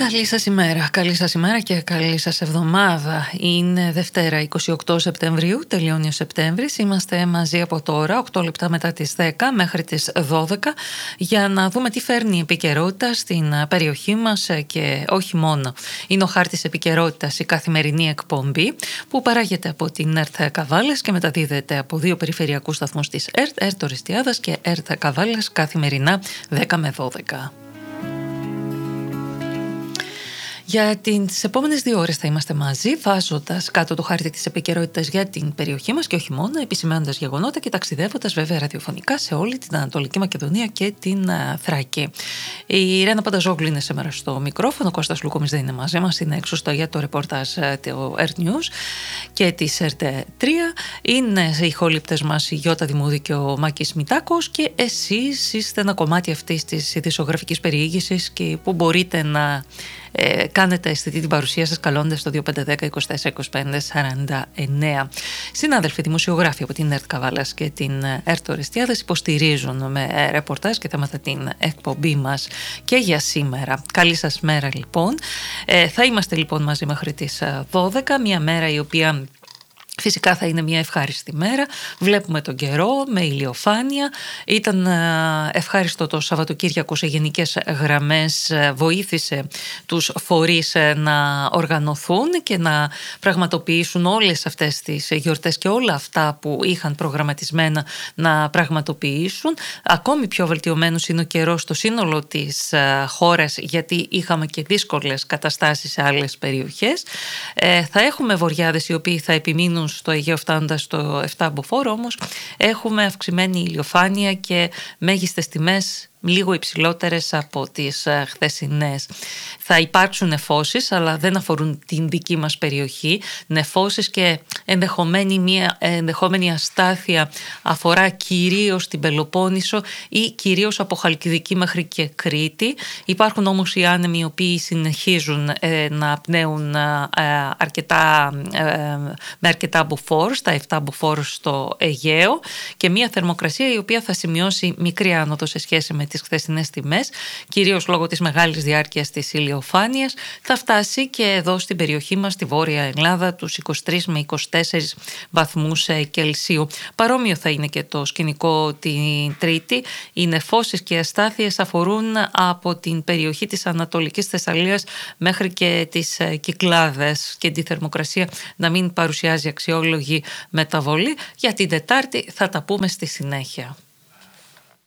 Καλή σας ημέρα και καλή σας εβδομάδα. Είναι Δευτέρα 28 Σεπτεμβρίου, τελειώνει ο Σεπτέμβρης. Είμαστε μαζί από τώρα, 8 λεπτά μετά τις 10 μέχρι τις 12, για να δούμε τι φέρνει η επικαιρότητα στην περιοχή μας και όχι μόνο. Είναι ο χάρτης επικαιρότητας, η καθημερινή εκπομπή που παράγεται από την ΕΡΤ Καβάλας και μεταδίδεται από δύο περιφερειακούς σταθμούς της ΕΡΤ Οριστιάδας και ΕΡΤ Καβάλας, καθημερινά 10 με 12. Για τις επόμενες 2 ώρες θα είμαστε μαζί, βάζοντας κάτω το χάρτη της επικαιρότητας για την περιοχή μας και όχι μόνο, επισημαίνοντας γεγονότα και ταξιδεύοντας βέβαια ραδιοφωνικά σε όλη την Ανατολική Μακεδονία και την Θράκη. Η Ρένα Πανταζόγλου είναι σήμερα στο μικρόφωνο, ο Κώστας Λουκούμης δεν είναι μαζί μας, είναι έξω για το ρεπορτάζ του Earth News και της ΕΡΤ3. Είναι οι ηχολήπτες μας η Γιώτα Δημούδη και ο Μάκης Μητάκος και εσείς είστε ένα κομμάτι αυτής της ειδησιογραφικής περιήγησης και που μπορείτε να κάνετε αισθητή την παρουσία σας καλώντας στο 2510 24 25 49. Συνάδελφοι δημοσιογράφοι από την ΕΡΤ Καβάλας και την ΕΡΤ Οριστιάδας υποστηρίζουν με ρεπορτάζ και θέματα την εκπομπή μας και για σήμερα. Καλή σας μέρα λοιπόν. Θα είμαστε λοιπόν μαζί μέχρι τις 12, μια μέρα η οποία φυσικά θα είναι μια ευχάριστη μέρα. Βλέπουμε τον καιρό με ηλιοφάνεια. Ήταν ευχάριστο το Σαββατοκύριακο σε γενικές γραμμές. Βοήθησε τους φορείς να οργανωθούν και να πραγματοποιήσουν όλες αυτές τις γιορτές και όλα αυτά που είχαν προγραμματισμένα να πραγματοποιήσουν. Ακόμη πιο βελτιωμένος είναι ο καιρός στο σύνολο της χώρας, γιατί είχαμε και δύσκολες καταστάσεις σε άλλες περιοχές. Θα έχουμε βοριάδες οι οποίοι θα επιμείνουν στο Αιγαίο φτάνοντας στο 7 μποφόρ, όμως έχουμε αυξημένη ηλιοφάνεια και μέγιστες τιμές λίγο υψηλότερες από τις χθεσινές. Θα υπάρξουν νεφώσεις, αλλά δεν αφορούν την δική μας περιοχή. Νεφώσεις και μια ενδεχόμενη αστάθεια αφορά κυρίως την Πελοπόννησο ή κυρίως από Χαλκιδική μέχρι και Κρήτη. Υπάρχουν όμως οι άνεμοι οι οποίοι συνεχίζουν να πνέουν με αρκετά μποφόρ, στα 7 μποφόρ στο Αιγαίο, και μια θερμοκρασία η οποία θα σημειώσει μικρή άνοδο σε σχέση με τις χθεσινές τιμές, κυρίως λόγω της μεγάλης διάρκειας της ηλιοφάνειας. Θα φτάσει και εδώ στην περιοχή μας, στη Βόρεια Ελλάδα, τους 23 με 24 βαθμούς Κελσίου. Παρόμοιο θα είναι και το σκηνικό την Τρίτη. Οι νεφώσεις και οι αστάθειες αφορούν από την περιοχή της Ανατολικής Θεσσαλίας μέχρι και τις Κυκλάδες και τη θερμοκρασία να μην παρουσιάζει αξιόλογη μεταβολή. Για την Τετάρτη θα τα πούμε στη συνέχεια.